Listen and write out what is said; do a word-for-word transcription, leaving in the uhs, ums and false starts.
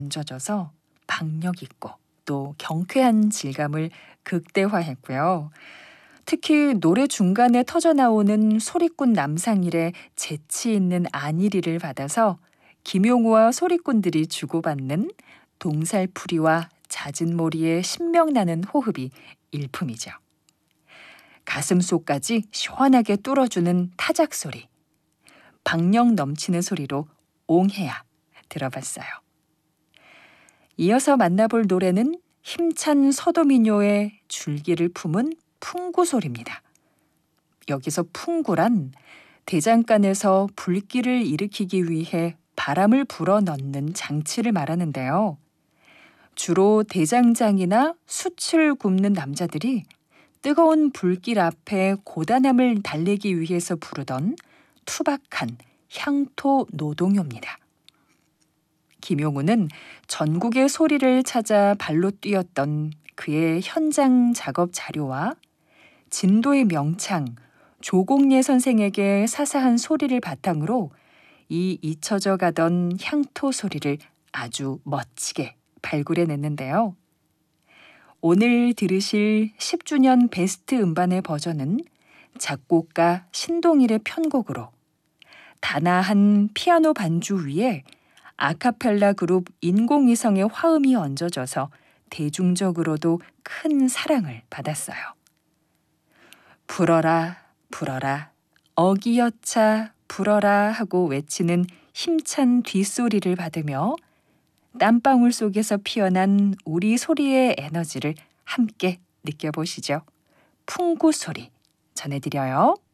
얹어져서 박력 있고 또 경쾌한 질감을 극대화했고요. 특히 노래 중간에 터져나오는 소리꾼 남상일의 재치 있는 안일이를 받아서 김용우와 소리꾼들이 주고받는 동살풀이와 잦은 모리의 신명나는 호흡이 일품이죠. 가슴속까지 시원하게 뚫어주는 타작 소리, 박력 넘치는 소리로 옹해야 들어봤어요. 이어서 만나볼 노래는 힘찬 서도민요의 줄기를 품은 풍구소리입니다. 여기서 풍구란 대장간에서 불길을 일으키기 위해 바람을 불어넣는 장치를 말하는데요. 주로 대장장이나 숯을 굽는 남자들이 뜨거운 불길 앞에 고단함을 달래기 위해서 부르던 투박한 향토 노동요입니다. 김용우는 전국의 소리를 찾아 발로 뛰었던 그의 현장 작업 자료와 진도의 명창 조공예 선생에게 사사한 소리를 바탕으로 이 잊혀져 가던 향토 소리를 아주 멋지게 발굴해냈는데요. 오늘 들으실 십 주년 베스트 음반의 버전은 작곡가 신동일의 편곡으로 단아한 피아노 반주 위에 아카펠라 그룹 인공위성의 화음이 얹어져서 대중적으로도 큰 사랑을 받았어요. 불어라 불어라 어기여차 불어라 하고 외치는 힘찬 뒷소리를 받으며 땀방울 속에서 피어난 우리 소리의 에너지를 함께 느껴보시죠. 풍구 소리 전해드려요.